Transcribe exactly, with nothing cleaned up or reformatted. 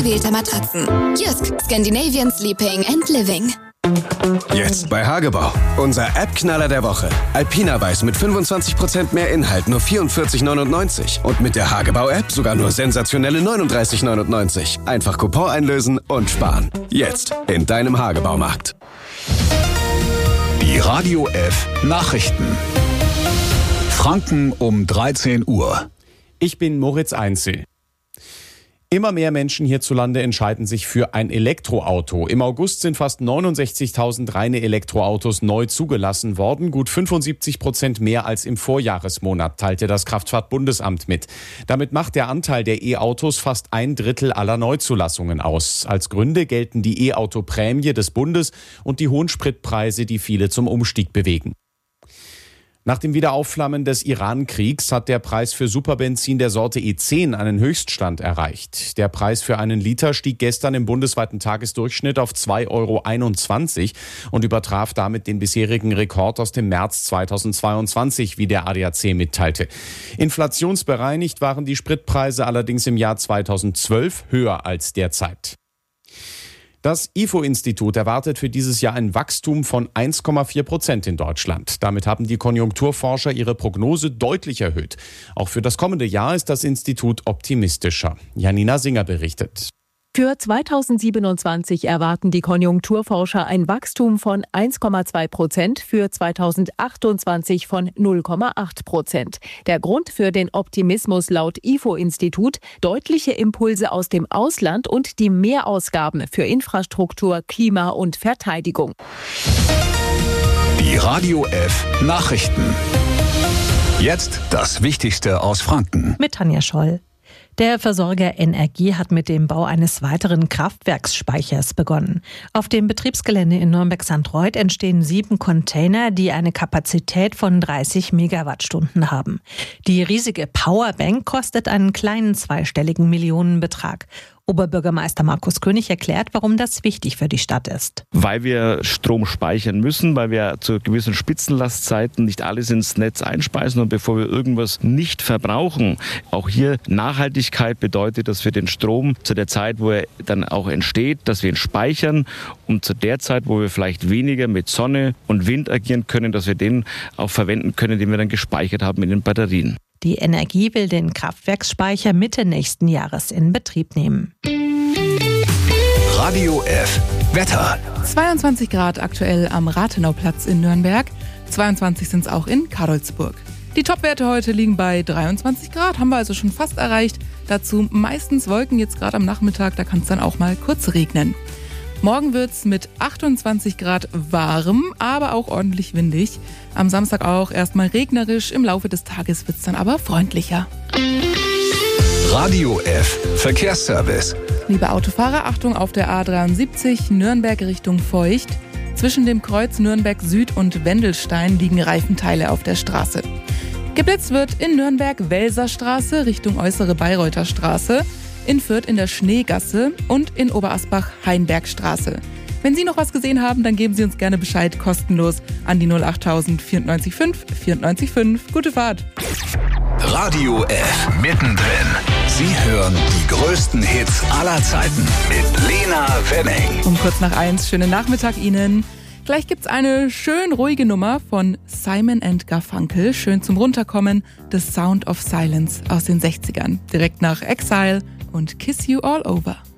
Wählte Matratzen. Jysk, Scandinavian Sleeping and Living. Jetzt bei Hagebau. Unser App-Knaller der Woche. Alpina Weiß mit fünfundzwanzig Prozent mehr Inhalt, nur vierundvierzig neunundneunzig. Und mit der Hagebau-App sogar nur sensationelle neununddreißig neunundneunzig. Einfach Coupon einlösen und sparen. Jetzt in deinem Hagebaumarkt. Die Radio F Nachrichten. Franken um dreizehn Uhr. Ich bin Moritz Einzel. Immer mehr Menschen hierzulande entscheiden sich für ein Elektroauto. Im August sind fast neunundsechzigtausend reine Elektroautos neu zugelassen worden, gut fünfundsiebzig Prozent mehr als im Vorjahresmonat, teilte das Kraftfahrtbundesamt mit. Damit macht der Anteil der E-Autos fast ein Drittel aller Neuzulassungen aus. Als Gründe gelten die E-Auto-Prämie des Bundes und die hohen Spritpreise, die viele zum Umstieg bewegen. Nach dem Wiederaufflammen des Iran-Kriegs hat der Preis für Superbenzin der Sorte E zehn einen Höchststand erreicht. Der Preis für einen Liter stieg gestern im bundesweiten Tagesdurchschnitt auf zwei Euro einundzwanzig und übertraf damit den bisherigen Rekord aus dem März zweitausendzweiundzwanzig, wie der A D A C mitteilte. Inflationsbereinigt waren die Spritpreise allerdings im Jahr zweitausendzwölf höher als derzeit. Das I F O-Institut erwartet für dieses Jahr ein Wachstum von eins Komma vier Prozent in Deutschland. Damit haben die Konjunkturforscher ihre Prognose deutlich erhöht. Auch für das kommende Jahr ist das Institut optimistischer. Janina Singer berichtet. Für zweitausendsiebenundzwanzig erwarten die Konjunkturforscher ein Wachstum von eins Komma zwei Prozent, für zweitausendachtundzwanzig von null Komma acht Prozent. Der Grund für den Optimismus laut I F O-Institut: deutliche Impulse aus dem Ausland und die Mehrausgaben für Infrastruktur, Klima und Verteidigung. Die Radio F Nachrichten. Jetzt das Wichtigste aus Franken. Mit Tanja Scholl. Der Versorger N R G hat mit dem Bau eines weiteren Kraftwerksspeichers begonnen. Auf dem Betriebsgelände in Nürnberg-Santreuth entstehen sieben Container, die eine Kapazität von dreißig Megawattstunden haben. Die riesige Powerbank kostet einen kleinen zweistelligen Millionenbetrag. Oberbürgermeister Markus König erklärt, warum das wichtig für die Stadt ist. Weil wir Strom speichern müssen, weil wir zu gewissen Spitzenlastzeiten nicht alles ins Netz einspeisen und bevor wir irgendwas nicht verbrauchen. Auch hier Nachhaltigkeit bedeutet, dass wir den Strom zu der Zeit, wo er dann auch entsteht, dass wir ihn speichern, und zu der Zeit, wo wir vielleicht weniger mit Sonne und Wind agieren können, dass wir den auch verwenden können, den wir dann gespeichert haben in den Batterien. Die N R G will den Kraftwerksspeicher Mitte nächsten Jahres in Betrieb nehmen. Radio F Wetter. zweiundzwanzig Grad aktuell am Rathenauplatz in Nürnberg. zweiundzwanzig sind es auch in Karlsburg. Die Topwerte heute liegen bei dreiundzwanzig Grad, haben wir also schon fast erreicht. Dazu meistens Wolken, jetzt gerade am Nachmittag, da kann es dann auch mal kurz regnen. Morgen wird es mit achtundzwanzig Grad warm, aber auch ordentlich windig. Am Samstag auch erstmal regnerisch, im Laufe des Tages wird es dann aber freundlicher. Radio F Verkehrsservice. Liebe Autofahrer, Achtung auf der A dreiundsiebzig Nürnberg Richtung Feucht. Zwischen dem Kreuz Nürnberg Süd und Wendelstein liegen Reifenteile auf der Straße. Geblitzt wird in Nürnberg Welserstraße Richtung Äußere Bayreuther Straße, in Fürth in der Schneegasse und in Oberasbach Heinbergstraße. Wenn Sie noch was gesehen haben, dann geben Sie uns gerne Bescheid, kostenlos an die null achttausend vierundneunzig fünf vierundneunzig fünf. Gute Fahrt! Radio F mittendrin. Sie hören die größten Hits aller Zeiten mit Lena Wenning. Um kurz nach eins, schönen Nachmittag Ihnen. Gleich gibt's eine schön ruhige Nummer von Simon and Garfunkel. Schön zum Runterkommen. The Sound of Silence aus den sechzigern. Direkt nach Exile und Kiss You All Over.